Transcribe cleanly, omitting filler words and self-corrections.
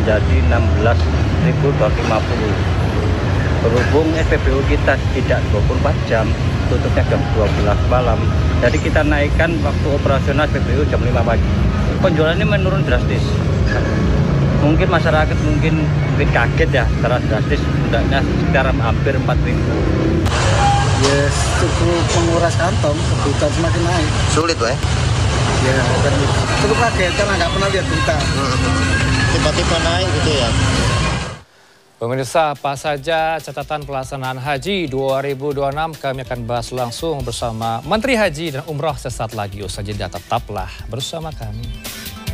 menjadi 16.250. Berhubung SPBU kita tidak 24 jam, tutupnya jam 12 malam. Jadi kita naikkan waktu operasional SPBU jam 5 pagi. Penjualannya menurun drastis. Mungkin masyarakat mungkin kaget ya, secara drastis hendaknya sekitar hampir 4.000. Yes, cukup menguras kantong, kebutuhan semakin naik. Sulit, Weh? Ya, kan cukup kaget karena nggak pernah lihat berita. Tiba-tiba naik gitu ya. Pemirsa, apa saja catatan pelaksanaan Haji 2026? Kami akan bahas langsung bersama Menteri Haji dan Umroh sesaat lagi. Usai jeda, tetaplah bersama kami.